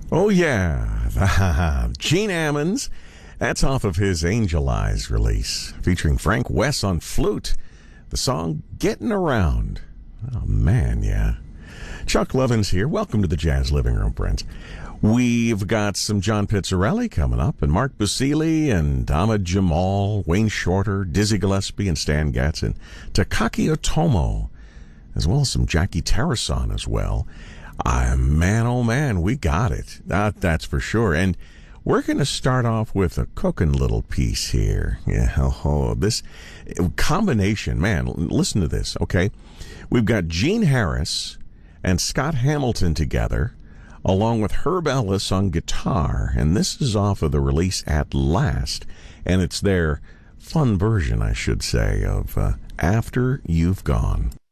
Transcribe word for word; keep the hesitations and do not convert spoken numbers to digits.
Oh, yeah. Gene Ammons. That's off of his Angel Eyes release, featuring Frank West on flute. The song Getting Around. Oh, man, yeah. Chuck Lovins here. Welcome to the Jazz Living Room, friends. We've got some John Pizzarelli coming up, and Mark Basile, and Ahmad Jamal, Wayne Shorter, Dizzy Gillespie, and Stan Getz, and Takaki Otomo, as well as some Jackie Terrason as well. Uh, man, oh man, we got it. That, that's for sure. And we're going to start off with a cooking little piece here. Yeah, oh, oh, this combination, man, listen to this, okay? We've got Gene Harris and Scott Hamilton together, along with Herb Ellis on guitar, and this is off of the release At Last, and it's their fun version, I should say, of uh, After You've Gone.